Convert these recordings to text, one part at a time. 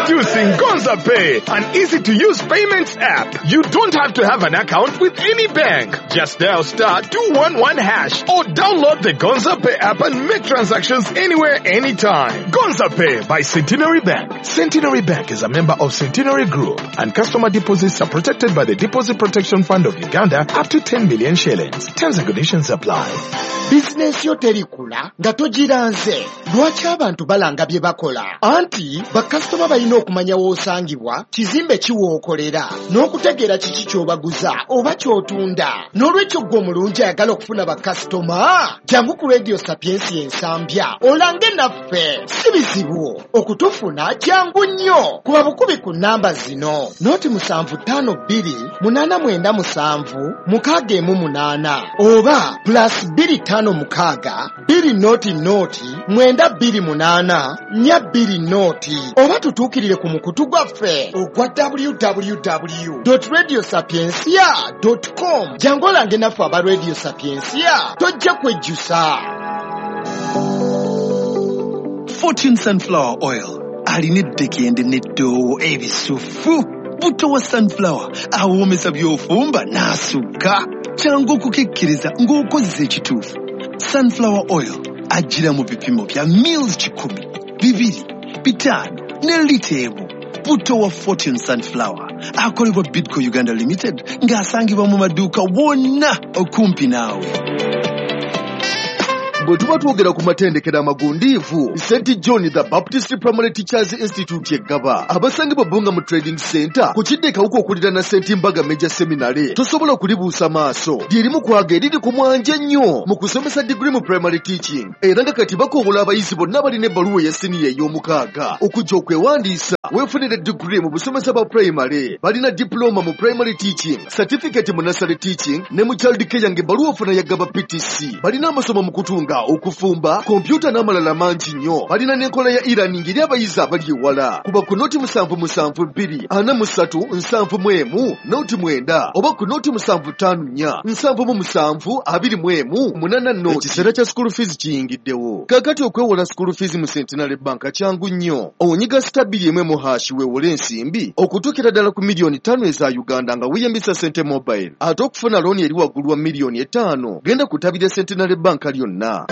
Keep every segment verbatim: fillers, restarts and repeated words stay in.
Introducing Gonza Pay, an easy-to-use payments app. You don't have to have an account with any bank. Just dial star two one one hash or download the Gonza Pay app and make transactions anywhere, anytime. Gonza Pay by Centenary Bank. Centenary Bank is a member of Centenary Group, and customer deposits are protected by the Deposit Protection Fund of Uganda up to ten million shillings. Terms and conditions apply. Business yo terikula nga togiranze. Lwaki abantu balanga bye bakola? Anti bakasitoma balina okumanya w'osangibwa, kizimbe kiwookolera, n'okutegeera kiki ky'obaguza oba ky'otunda. N'olwekyo ggwe omulungi ayagala okufuna bakasitoma, jangu ku Radio Sapiensi ensambya olange naffe. Si bizibu okutufuna, jangu nnyo. Kuba bukubi ku nnamba zino: noti musanvu ttaano bbiri munaana mwenda musanvu mukaaga emu munaana, oba plus bbiri ttaano mukaaga bbiri noti noti mwenda bbiri munaana nnya bbiri noti, oba tutuukirire ku mukutu gwaffe ogwa w w w dot radio sapiensia dot com. jangu olange naffe aba Radio Sapiensia, tojja kwejjusa. Fortune Sunflower Oil alina eddekende n'eddoowo ebisufu. Butto wa sunflower awoomesa by'ofumba n'asukka, kyangu okukekkiriza ng'okozesa ekituufu. Sunflower oil ajjira mu bipimo bya mils kikumi, bibiri, bitaano ne lita emu. Butto wa Fortune Sunflower akolebwa Bidco Uganda Limited ng'asangibwa mu maduuka wonna okumpi naawe. Bwe tuba twogera ku matendekero amagundiivu, Saint John the Baptist Primary Teachers Institute eggaba abasangibwa Bunga mu Trading Center ku kidde kawuka okulira na Saint Mbaga Major Seminary. Tosobola kulibuusa maaso, lyerimu kwaga eriri ku mwanja nnyo mu kusomesa degree mu primary teaching, era nga kati bakobola abayizi bonna abalina ebbaluwa ya siniya ey'omukaaga okujja okwewandiisa weefunire degree mu busomesa bwa primary. Balina diploma mu primary teaching, certificate mu nursery teaching ne mu child care ng'ebbaluwa ofuna yaggaba P T C. Balina amasomo mu kutunga, okufumba, kompyuta n'amalala mangi nnyo. Balina n'enkola ya e-learning eri abayizi abali ewala. Kuba ku noti musanvu musanvu bbiri ana mu ssatu nsanvu mu emu noti mwenda, oba ku noti musanvu ttaano nnya nsanvu mu musanvu abiri mu emu munaana noti. Ekiseera kya school fees kiyingiddewo. Kaakati okwewola school fees mu Centenary Bank kyangu nnyo. Onyiga sita bbiri emu emu hashi weewole ensimbi okutuukira ddala ku miliyoni ttaano eza Uganda nga weeyambisa Sente Mobile. Ate okufuna looni eri waggulu wa miliyoni etaano genda kutabira Centenary Bank lyonna.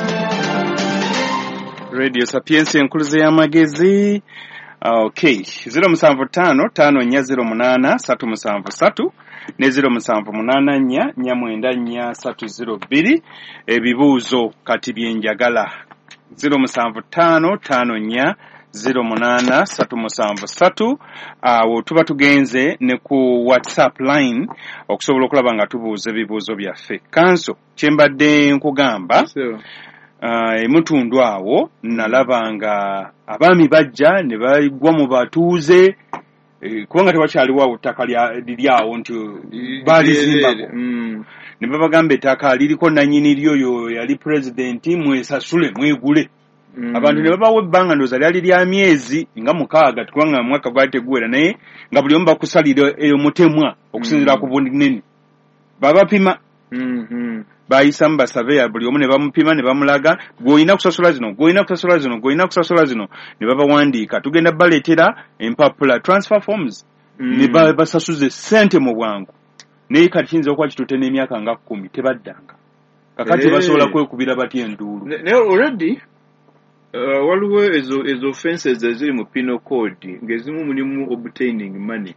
Radio Sapiensi enkuluze y'amagezi. Okay, zero musanvu ttaano ttaano nnya zero munaana ssatu musanvu ssatu ne zero musanvu munaana nnya nnya mwenda nnya ssatu zero bbiri. Ebibuuzo kati byenjagala: zero musanvu ttaano ttaano nnya zero munaana ssatu musanvu ssatu. Awo tuba tugenze ne ku WhatsApp line okusobola okulaba nga tubuuza ebibuuzo byaffe. Kanso kyembadde nkugamba, Uh, emutundu awo nalaba nga abaami bajja ne bagwa mu batuuze, eh, kubanga tewakyaliwo awo ttaka liri awo nti baalizimbako. Mm. Ne babagamba ettaka liriko nannyini lyoyo yali pulezidenti, mwesasule mwegule. Mm. Abantu ne babawa ebbanga ndooza lyali lya myezi nga mukaaga, tukubanga mwaka gwali teguwera, naye nga buli omu bakusalira eyo mutemwa okusinziira ku bunene. Babapima. Mm-hmm. Bayisamu basaveya, buli omu ne bamupima ne bamulaga gw'olina kusasula zino, gw'olina kusasula zino, gw'olina kusasula zino, ne babawandiika. Tugenda baleetera empapula transfer forms. Mm. Ne basasuze ssente mu bwangu. Naye kati kiyinza okuba kitutte n'emyaka nga kkumi tebaddanga. Kakati hey, basobola kwekubira batya enduulu. Naye already uh, waliwo ezo, ezo offenses eziri mu penal code ng'ezimu mulimu obtaining money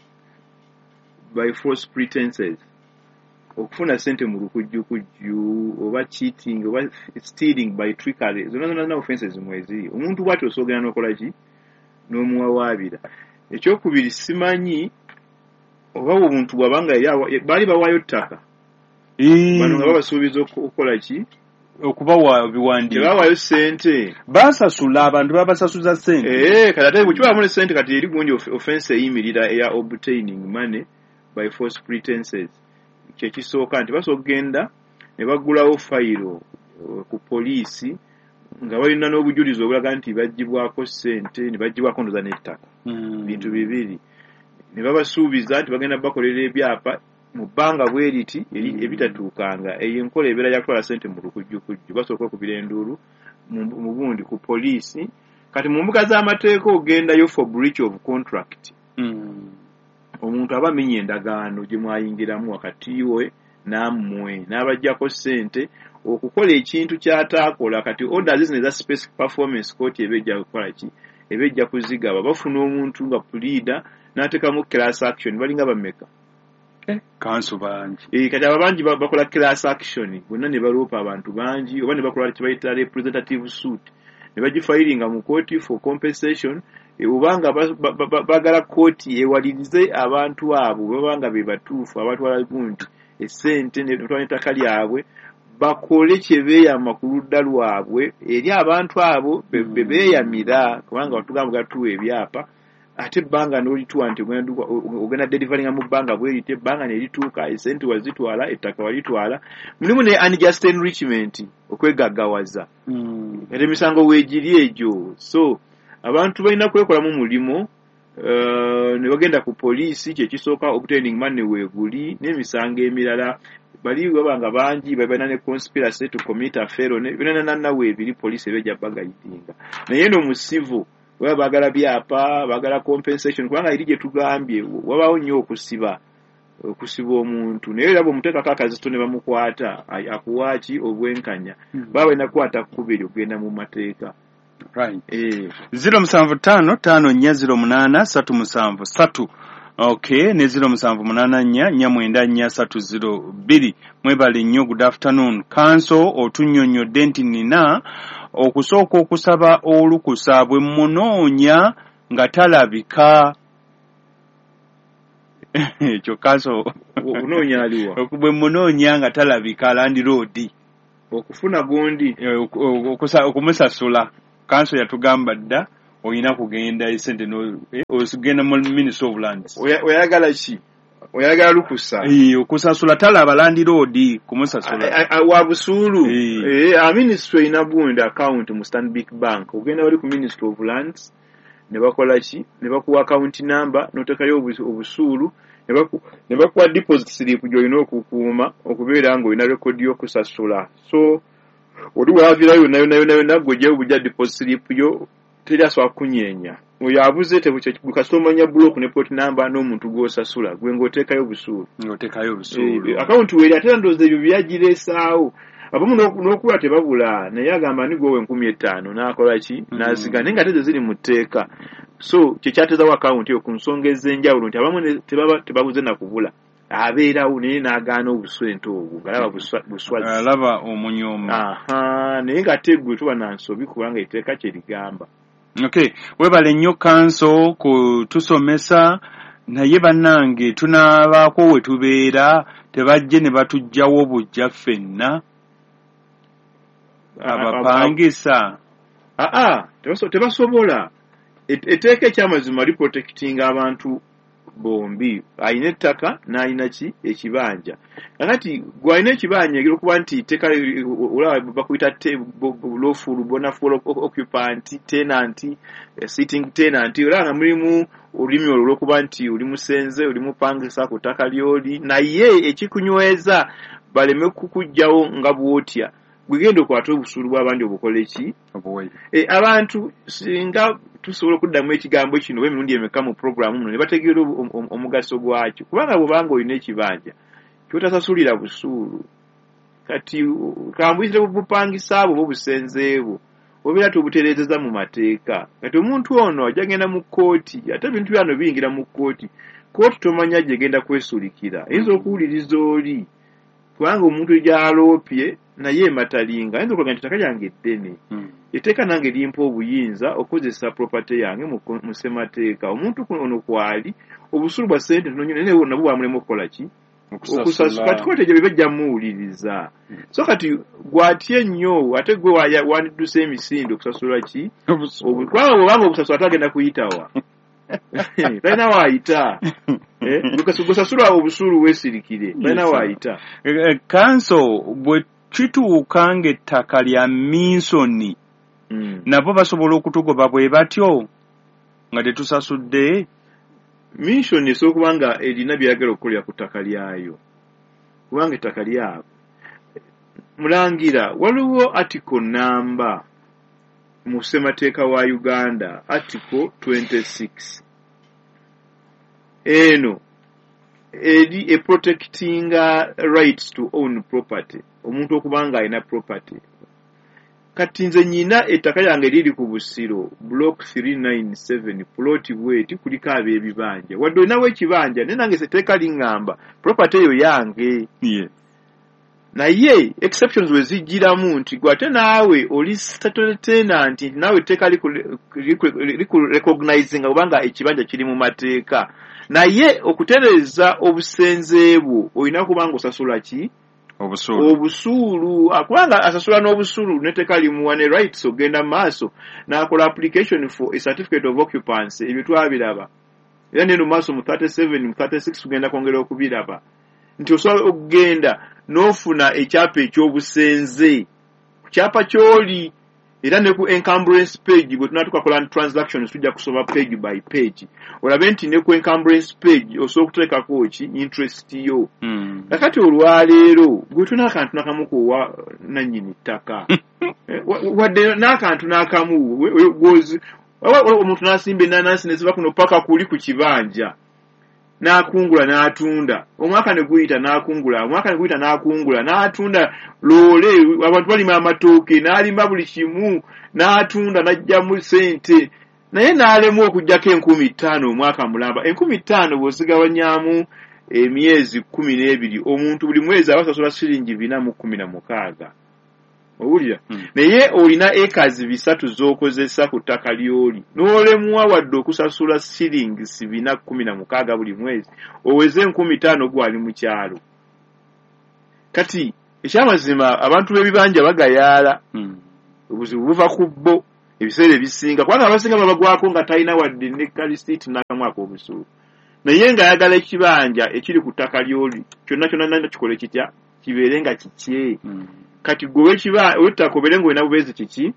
by false pretenses, okufuna sente mu lukujjukujju, oba cheating, oba stealing by trickery. Zonna zonna zonna offenses mwezi. Omuntu bw'atyo osoogera n'okola ki? N'omuwawaabira. Ekyokubiri simanyi oba omuntu bw'abanga baali bawaayo ttaka. Bano nga babasuubiza okukola ki? Okubawa biwandiiko. Tebawaayo ssente. Basasula, abantu babasasuza ssente. Eh, kati ate bwe kibaamu ne ssente kati eri gundi offense eyimirira eya obtaining money by false pretenses. Kyekisooka nti basobola okugenda ne baggulawo fayiro ku poliisi nga balina n'obujulizi obulaga nti baggibwako ssente, ne baggibwako ndoza n'ettaka. Mm. Bintu bibiri. Ne babasuubiza nti bagenda bakolera ebyapa mu bbanga bwe riti ebitatuukanga. Eyo enkola ebeera yakutwala ssente mu lukujjukujju. Basobola okukubira enduulu mu bundi ku poliisi kati mu mbuga z'amateeka ogendayo for breach of contract Mm. omuntu aba amenye endagaano gye mwayingiramu wakati we nammwe n'abajjako ssente okukola ekintu ky'ataakola. Kati orders zino eza specific performance court ebejja kukola ki ebejja kuzigaba bafuna omuntu nga pleader n'ateekamu class action balinga bameka Kanso bangi. Eh, kati aba bangi ba- bakola class action bonna ne baloopa abantu bangi oba ne bakola kye bayita representative suit ne bagifayiringa mu court for compensation e, obanga ba- ba- ba- bagala kooti ewalirize abantu abo babanga be batuufu abatwala gundi essente n'ettaka lyabwe bakole kye beeyama ku ludda lwabwe eri abantu abo be be beeyamira kubanga batugamba gatuwa ebyapa ate ebbanga n'olituwa nti ogenda du- ogenda delivaringa mu bbanga bwerite ebbanga nerituuka essente wazitwala ettaka walitwala mulimu ne unjust enrichment okwegaggawaza Mm. era emisango weegiri egyo so abantu balina kwekolamu mulimu uh, ne bagenda ku poliisi kyekisooka obtaining money weeguli n'emisango emirala bali babanga bangi balina ne conspiracy to commit a felony binananana weebiri poliisi ebejja bagayidinga naye no mu civil baba baagala byapa baagala compensation kubanga eri gye tugambye wabaawo nnyo okusiba okusiba omuntu naye era bw'omuteekako akazito ne bamukwata ay- akuwaaki obwenkanya baba balina kukwata kkuba eryo okugenda mu mateeka. Right. Eh, zero musanvu ttaano ttaano nnya zero munaana ssatu musanvu ssatu. Okay, ne zero musanvu munaana nnya nnya mwenda nnya ssatu zero bbiri. Mwebale nnyo, good afternoon. Kanso otunnyonnyodde nti nina okusooka okusaba olukusa bwe munoonya nga talabika. Ekyo kanso okunoonya aliwa bwe munoonya nga talabika landlord. okufuna gundi Eh, oku- oku- okusa- okumusasula. Kanso yatugamba dda olina kugenda esente no eh, ogenda mu Ministry of Lands. Oya- oyagala ki oyagala lukusa Eh, okusasula talaba landlord kumusasula. A- a- wa busuulu Eh. eh, a ministry ina gundi account mu Stanbic Bank ogenda wali ku Ministry of Lands ne bakola ki ne bakuwa account number n'oteekayo obusu- obusuulu ne baku- ne bakuwa deposit slip gy'olina okukuuma okubeera ng'olina rekodi y'okusasula so oli waavirayo yonna yonna yonna yonna gw'ojjayo bujja deposit slip yo teri asobola kunyeenya oyo abuze kasita omanya block ne port number n'omuntu gw'osasula gwe ng'oteekayo busuulu Ng'oteekayo obusuulu. akawunti weeri ate ndowooza ebyo byagireesaawo abamu n'oku- n'okula tebabula naye agamba ni gwewe enkumi ettaano n'akola ki n'aziga naye nga tezo ziri mu tteeka so kyekyatezawo akawunti eyo ku nsonga ez'enjawulo nti abamu ne- tebaba- tebabuze na kubula abeerawo naye n'agaana obuswente obwo galaba buswa- buswazi Alaba omunyooma. aha naye ng'ate gwe tuba na nsobi kubanga etteeka kye ligamba. Okay, webale nnyo kanso kutusomesa naye bannange tunaabaako we tubeera tebajje ne batugjawo bujja ffenna abapangisa. aa tebaso- tebasobola Et- etteeka ekyamazima liprotectinga abantu bombi alina ettaka n'alina ki ekibanja kakati gwalina ekibanja egera okuba nti teka olaba bakuyita lawful bonaful occupant tenant eh, sitting tenant olaba nga mulimu olulimi olwo olw'okuba nti oli musenze oli mupangisa ku ttaka ly'oli naye ekikunyweza baleme kukugjawo nga bw'otya gwegenda okwata obusuulu bw'abandi obukola eki Obuwe. e, abantu singa tusobola okuddamu ekigambo kino emirundi emeka mu programu muno ne bategeera obu- om- omugaso gwakyo kubanga bwobanga olina ekibanja kyotasasulira busuulu kati kambuyitire bupangisa abo oba obusenze bwo obeera tobutereezeza mu mateeka kati omuntu ono ajja genda mu kkooti ate ebintu byano biyingira mu kkooti kkooti tomanya gyegenda kwesulikira ayinza okuwuliriza oli kubanga omuntu gyaloopye naye ematalinga ayinza okulaga nti ettaka lyange eddene Mm. etteeka nange limpa obuyinza okukozesa property yange mu ko- mu ssemateeka omuntu kuno ono kwali obusuulu bwa ssente ntono nnyo naye nabwo bwamulema okukola ki okusasula kati kooti egyo bye bajja muwuliriza so kati gwatye nnyo ate gwe waya- wandiddusa emisinde okusasula ki Obusuulu. Obu- kubanga bwobanga obusasula tagenda kuyitawa talina waayita Eh, gukas- gusasula obusuulu weesirikire talina Yes, waayita Eh, eh, kanso bwe kituuka ng'ettaka lya minsoni Mm. nabo basobola okutugoba bwe batyo nga tetusasudde. mission esookuba nga erina byeyagala okukolera ku ttaka lyayo kubanga ettaka lyabo mulangira waliwo article namba mu ssemateeka wa Uganda article twenty-six eno eri e protecting rights to own property omuntu okubanga alina property. Kati nze nyina ettaka lyange liri ku Busiro block three ninety-seven plot bweti kuliko ab'ebibanja wadde olinawo ekibanja naye nange setteeka liŋŋamba property eyo yange. Yeah. Naye exceptions we zijjiramu nti gwate naawe oli statutory tenant naawe etteeka recognizing obanga ekibanja kiri mu mateeka naye okutereeza obusenze bwo olina kubanga osasula ki obusuulu obusuulu akubanga asasula n'obusuulu netteeka limuwa ne rights ogenda maaso n'akola application for a certificate of occupancy ebyo twabiraba era neno maaso mu thirty-seven mu thirty-six tugenda kwongera okubiraba nti osobola okugenda n'ofuna ekyapa ekyobusenze ku kyapa ky'oli era ne ku encumbrance page bwe tunatukakola transactions tujja kusoma page by page olabe nti ne ku encumbrance page osobola okuteekako ki interest yo. Mm. Kakati olwaleero gwe tuna akantu nakamu kuwa nannyini ttaka wadde n'akantu n'akamu gwozi omuntu n'asimba ennaanansi ne ziva kuno paka kuli ku kibanja n'akungula n'atunda omwaka ne guyita n'akungula omwaka ne guyita n'akungula n'atunda loole abantu balima amatooke n'alima buli kimu n'atunda n'ajjamu ssente naye n'alemu okuggyako enkumi ttaano omwaka mulamba. Enkumi ttaano bw'osigabanyaamu emyezi kkumi n'ebiri omuntu buli mwezi aba asasula siringi bina mu kkumi na mukaaga owulira. Hmm. Naye olina ekazi bisatu z'okozesa ku ttaka ly'oli n'olemuwa wadde okusasula siringi bina kkumi na mukaaga buli mwezi oweze enkumi ttaano gwali mu kyalo. Kati ekyamazima abantu b'ebibanja bagayaala. Hmm. Obuzibu buva ku bo ebiseera ebisinga kubanga abasinga babagwako nga talina wadde ne kalisiti n'akamwaka obusuulu naye ng'ayagala ekibanja ekiri ku ttaka ly'oli kyonna kyonna nanda kikole kitya kibeere nga kikye. Mm. Kati gwe wettaka obeere ng'olina bubeezi kiki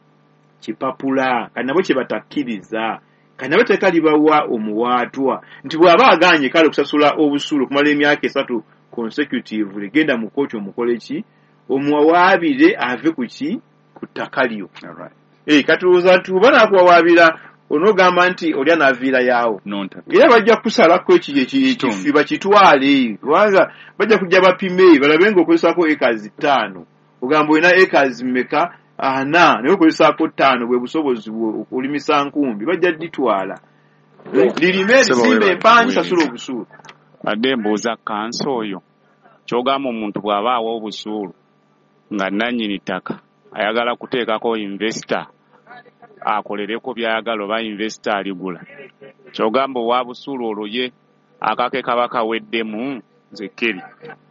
kipapula kati nabo kye batakkiriza kati nabo teeka libawa omuwaatwa nti bw'aba aganye kale okusasula obusuulu okumala emyaka esatu consecutively genda mu kooti omukole ki omuwawaabire ave ku ki ku ttaka lyo. Eh kati olowooza nti oba naakuwawaabira onogamba nti olya n'aviira yaawo era bajja kusalako ekifiba kitwale kubanga bajja kujja bapime balabe ng'okozesako ekazi ttaano ogamba olina ekazi mmeka ana naye okozesako ttaano bwe busobozi bwo okulimisa nkumbi bajja ditwala lirime ebisimba empanji sasula obusuulu. Adde mbuuza kanso oyo kyogamba omuntu bw'aba awa obusuulu nga nannyini ttaka ayagala kuteekako investor akolereko byayagala oba investor aligula kyogamba owa busuulu olwo ye akake kaba kaweddemu nze Keri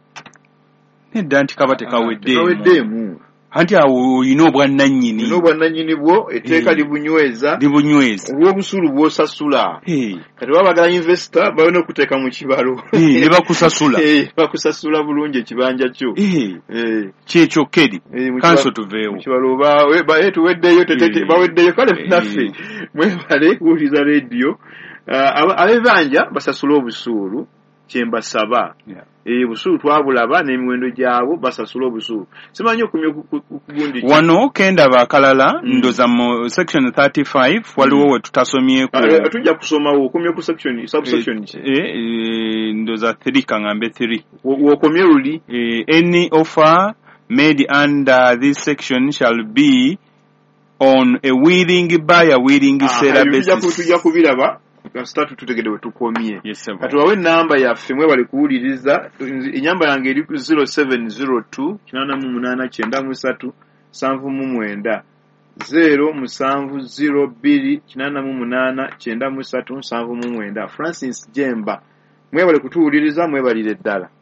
nedda nti kaba tekaweddemu anti awo olina obwannannyini olina obwannannyini bwo etteeka libunyweza libunyweza olw'obusuulu bw'osasula. Hey. Kati baba bagala investor balina okuteeka mu kibalo hey, ne bakusasula hey, bakusasula bulungi ekibanja kyo hey. hey. kyekyo Keri hey, kanso tuveewo kibalo ba tuweddeyo tetete baweddeyo kale naffe mwebale kuwuliriza rediyo uh, ab'ebanja basasula obusuulu kyembasaba. Yeah. E busuulu twabulaba n'emiwendo gyabo basasula obusuulu simanyi okumya okugundi wano kenda bakalala mm. ndoza mu section thirty-five waliwo mm. we tutasomyeko uh, tujja kusomawo okumya ku section subsection e, e, e, ndoza three kangambe three wokomye luli e, any offer made under this section shall be on a willing buyer willing seller basis. Tujja kubiraba kasitatu tutegede wetukomye. Yes, kati wawe namba yaffe mwe bali kuwuliriza enyamba yange eri zero seven zero two kinana mu munana kyenda mu esatu sanvu mu mwenda zero musanvu zero bbiri kinana mu munana kyenda mu esatu sanvu mu mwenda. Francis Jemba mwe bali kutuwuliriza mwe balire ddala.